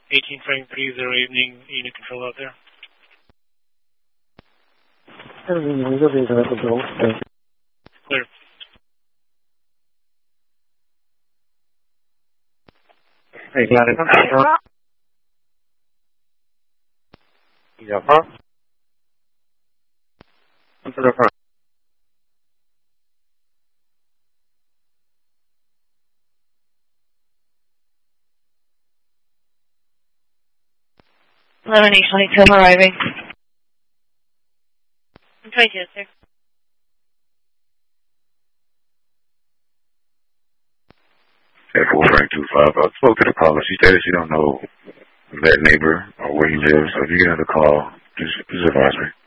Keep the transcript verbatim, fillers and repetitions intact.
eighteen frame three zero evening, unit control out there. Clear. Hey, got it. Yeah, huh? Into the front. eleven eight twenty-two arriving. twenty-two, sir. At four Frank two five, I spoke to the caller. She stated she don't know that neighbor or where he lives. So if you get another call, just, just advise me.